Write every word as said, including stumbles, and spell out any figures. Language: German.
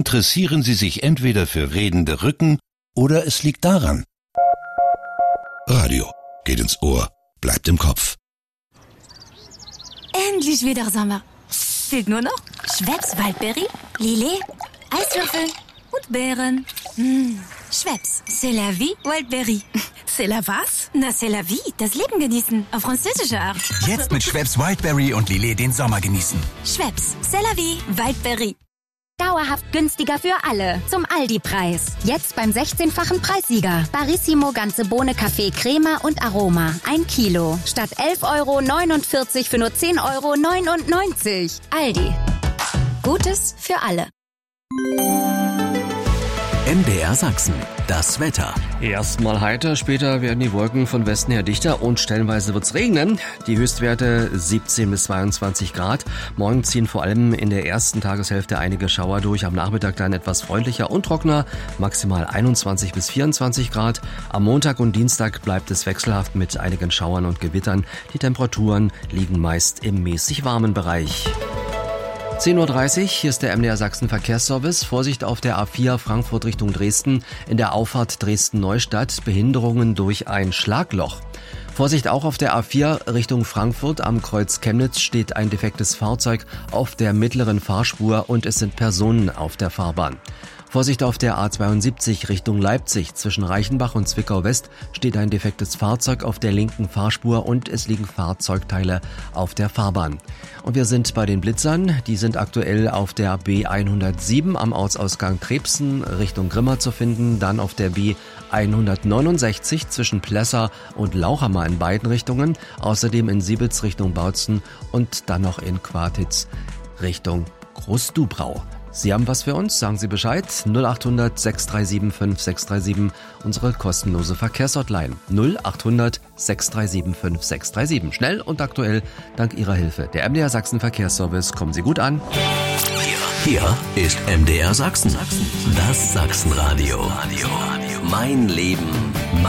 interessieren Sie sich entweder für redende Rücken oder es liegt daran. Radio geht ins Ohr, bleibt im Kopf. Endlich wieder Sommer. Fehlt nur noch Schweppes Waldberry, Lillet, Eiswürfel und Beeren. Mmh. Schweppes, c'est la vie, Waldberry. C'est la was? Na, c'est la vie, das Leben genießen, auf französische Art. Jetzt mit Schweppes Wildberry und Lillet den Sommer genießen. Schweppes, c'est la vie, Waldberry. Dauerhaft günstiger für alle. Zum Aldi-Preis. Jetzt beim sechzehnfachen Preissieger. Barissimo ganze Bohne, Kaffee, Crema und Aroma. Ein Kilo. Statt elf Euro neunundvierzig für nur zehn Euro neunundneunzig. Aldi. Gutes für alle. M D R Sachsen, das Wetter. Erstmal heiter, später werden die Wolken von Westen her dichter und stellenweise wird's regnen. Die Höchstwerte siebzehn bis zweiundzwanzig Grad. Morgen ziehen vor allem in der ersten Tageshälfte einige Schauer durch. Am Nachmittag dann etwas freundlicher und trockener, maximal einundzwanzig bis vierundzwanzig Grad. Am Montag und Dienstag bleibt es wechselhaft mit einigen Schauern und Gewittern. Die Temperaturen liegen meist im mäßig warmen Bereich. zehn Uhr dreißig, hier ist der M D R Sachsen Verkehrsservice. Vorsicht auf der A vier Frankfurt Richtung Dresden. In der Auffahrt Dresden-Neustadt Behinderungen durch ein Schlagloch. Vorsicht auch auf der A vier Richtung Frankfurt. Am Kreuz Chemnitz steht ein defektes Fahrzeug auf der mittleren Fahrspur und es sind Personen auf der Fahrbahn. Vorsicht auf der A zweiundsiebzig Richtung Leipzig. Zwischen Reichenbach und Zwickau West steht ein defektes Fahrzeug auf der linken Fahrspur und es liegen Fahrzeugteile auf der Fahrbahn. Und wir sind bei den Blitzern. Die sind aktuell auf der B hundertsieben am Ortsausgang Trebsen Richtung Grimma zu finden. Dann auf der B hundertneunundsechzig zwischen Plessa und Lauchhammer in beiden Richtungen. Außerdem in Siebitz Richtung Bautzen und dann noch in Quartitz Richtung Großdubrau. Sie haben was für uns? Sagen Sie Bescheid. null achthundert sechs drei sieben fünf sechs drei sieben, unsere kostenlose Verkehrshotline. null achthundert sechs drei sieben fünf sechs drei sieben. Schnell und aktuell dank Ihrer Hilfe. Der M D R Sachsen Verkehrsservice. Kommen Sie gut an. Hier ist M D R Sachsen. Das Sachsenradio. Mein Leben, mein